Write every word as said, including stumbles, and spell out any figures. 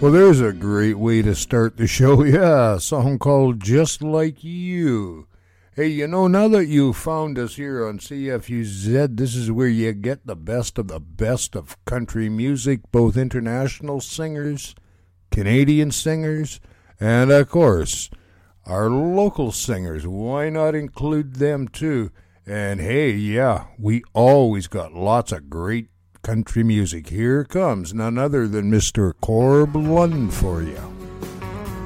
Well, there's a great way to start the show. Yeah, a song called Just Like You. Hey, you know, now that you found us here on C F U Z, this is where you get the best of the best of country music, both international singers, Canadian singers, and of course, our local singers. Why not include them too? And hey, yeah, we always got lots of great country music. Here comes none other than Mister Corb Lund for you.